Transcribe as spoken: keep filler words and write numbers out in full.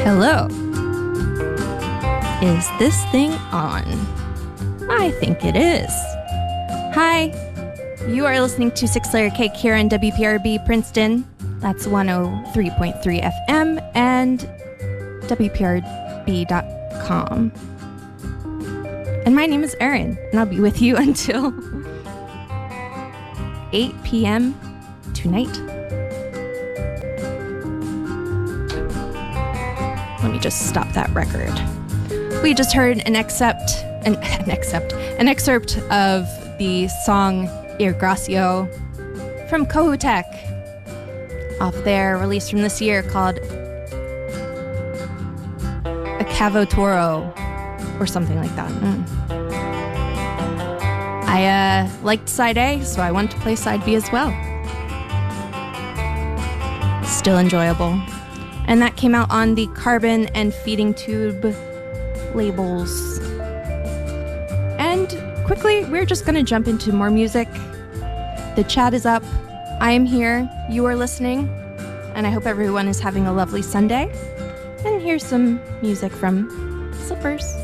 Hello. Is this thing on? I think it is. Hi. You are listening to Six Layer Cake here on W P R B Princeton. That's one oh three point three F M and W P R B dot com. And my name is Erin, and I'll be with you until eight p.m. tonight. Let me just stop that record. We just heard an excerpt, an, an excerpt, an excerpt of the song Ir Gracio from Kohoutek, off their release from this year called A Cavo Toro, or something like that. Mm. I uh, liked side A, so I wanted to play side B as well. Still enjoyable. And that came out on the Carbon and Feeding Tube labels. And quickly, we're just going to jump into more music. The chat is up. I am here. You are listening. And I hope everyone is having a lovely Sunday. And here's some music from Slippers.